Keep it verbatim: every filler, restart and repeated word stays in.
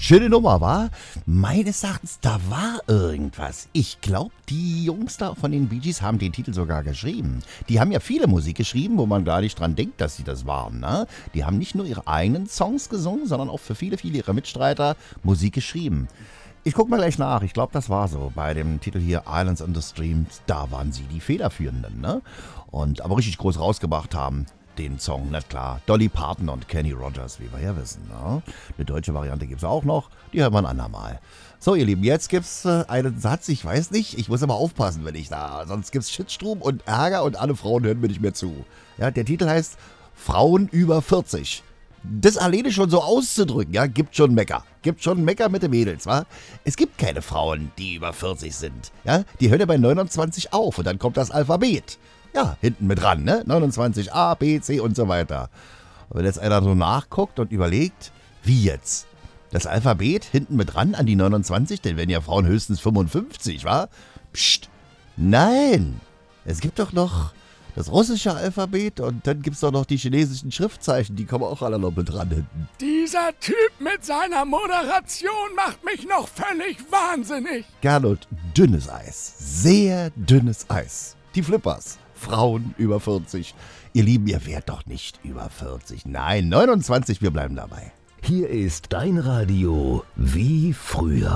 Schöne Nummer, war? Meines Erachtens, da war irgendwas. Ich glaube, die Jungs da von den Bee Gees haben den Titel sogar geschrieben. Die haben ja viele Musik geschrieben, wo man gar nicht dran denkt, dass sie das waren. Ne? Die haben nicht nur ihre eigenen Songs gesungen, sondern auch für viele, viele ihrer Mitstreiter Musik geschrieben. Ich guck mal gleich nach. Ich glaube, das war so. Bei dem Titel hier Islands in the Streams, da waren sie die Federführenden. Ne? Und aber richtig groß rausgebracht haben den Song, na klar, Dolly Parton und Kenny Rogers, wie wir ja wissen. Ne? Eine deutsche Variante gibt es auch noch, die hören wir ein andermal. So, ihr Lieben, jetzt gibt's äh, einen Satz, ich weiß nicht, ich muss aber aufpassen, wenn ich da, sonst gibt's Shitstrom und Ärger und alle Frauen hören mir nicht mehr zu. Ja, der Titel heißt Frauen über vierzig. Das alleine schon so auszudrücken, ja, gibt schon Mecker. Gibt schon Mecker mit den Mädels, wa? Es gibt keine Frauen, die über vierzig sind. Ja, die hören ja bei neunundzwanzig auf und dann kommt das Alphabet. Ja, hinten mit dran, ne? neunundzwanzig A, B, C und so weiter. Und wenn jetzt einer so nachguckt und überlegt, wie jetzt? Das Alphabet hinten mit dran an die neunundzwanzig, denn werden ja Frauen höchstens fünfundfünfzig, wa? Psst, nein! Es gibt doch noch das russische Alphabet und dann gibt's doch noch die chinesischen Schriftzeichen, die kommen auch alle noch mit dran hinten. Dieser Typ mit seiner Moderation macht mich noch völlig wahnsinnig. Gernot, dünnes Eis, sehr dünnes Eis. Die Flippers. Frauen über vierzig. Ihr Lieben, ihr wärt doch nicht über vierzig. Nein, neunundzwanzig, wir bleiben dabei. Hier ist dein Radio wie früher.